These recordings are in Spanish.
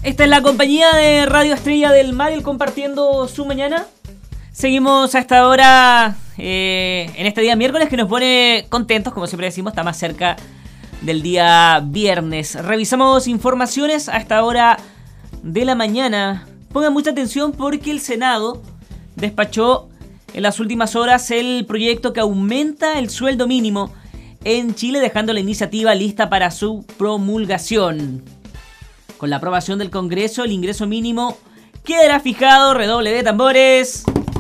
Esta es la compañía de Radio Estrella del Mar, el compartiendo su mañana. Seguimos a esta hora, en este día miércoles, que nos pone contentos, como siempre decimos, está más cerca del día viernes. Revisamos informaciones a esta hora de la mañana. Pongan mucha atención porque el Senado despachó en las últimas horas el proyecto que aumenta el sueldo mínimo en Chile, dejando la iniciativa lista para su promulgación. Con la aprobación del Congreso, el ingreso mínimo quedará fijado, redoble de tambores,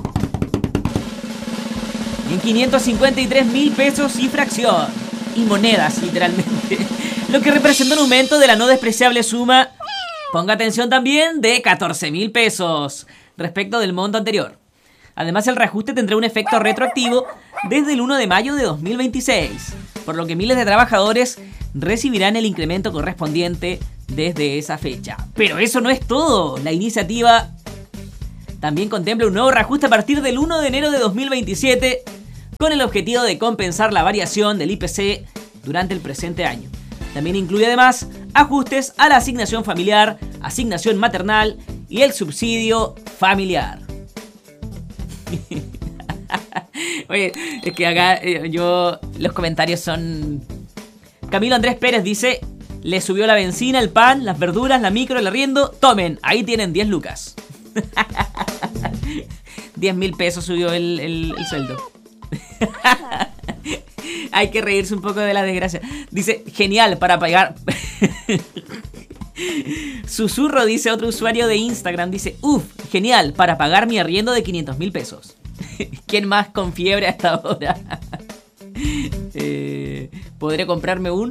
en 553.000 pesos y fracción, y monedas literalmente, lo que representa un aumento de la no despreciable suma, ponga atención también, de 14.000 pesos respecto del monto anterior. Además, el reajuste tendrá un efecto retroactivo desde el 1 de mayo de 2026, por lo que miles de trabajadores recibirán el incremento correspondiente desde esa fecha. Pero eso no es todo. La iniciativa también contempla un nuevo reajuste a partir del 1 de enero de 2027, con el objetivo de compensar la variación del IPC durante el presente año. También incluye además ajustes a la asignación familiar, asignación maternal y el subsidio familiar. Oye, es que acá los comentarios son... Camilo Andrés Pérez dice: le subió la benzina, el pan, las verduras, la micro, el arriendo. Tomen, ahí tienen 10 lucas. 10.000 pesos subió el sueldo. Hay que reírse un poco de la desgracia. Dice: genial para pagar. Susurro, dice otro usuario de Instagram, dice: genial para pagar mi arriendo de 500.000 pesos. ¿Quién más con fiebre a esta hora? ¿Podré comprarme un? ...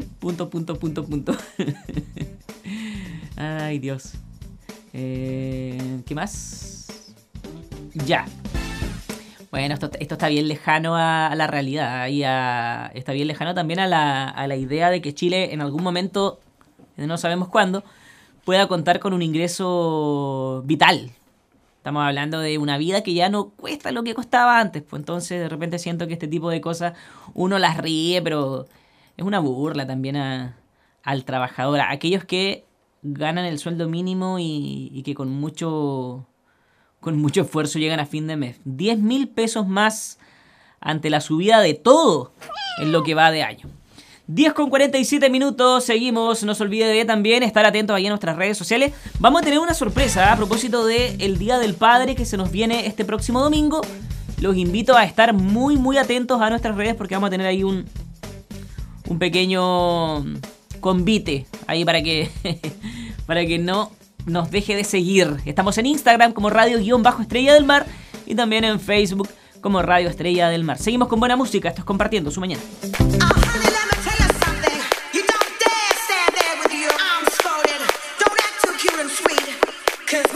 Ay, Dios. ¿Qué más? Ya. Bueno, esto está bien lejano a la realidad. Está bien lejano también a la idea de que Chile en algún momento, no sabemos cuándo, pueda contar con un ingreso vital. Estamos hablando de una vida que ya no cuesta lo que costaba antes. Pues entonces de repente siento que este tipo de cosas uno las ríe, pero es una burla también al trabajador. A aquellos que ganan el sueldo mínimo y que con mucho esfuerzo llegan a fin de mes. 10.000 pesos más ante la subida de todo en lo que va de año. 10:47, seguimos. No se olvide de también estar atentos ahí en nuestras redes sociales. Vamos a tener una sorpresa a propósito del Día del Padre que se nos viene este próximo domingo. Los invito a estar muy muy atentos a nuestras redes porque vamos a tener ahí un pequeño convite ahí para que no nos deje de seguir. Estamos en Instagram como Radio-Estrella del Mar y también en Facebook como Radio Estrella del Mar. Seguimos con buena música. Esto es Compartiendo su Mañana.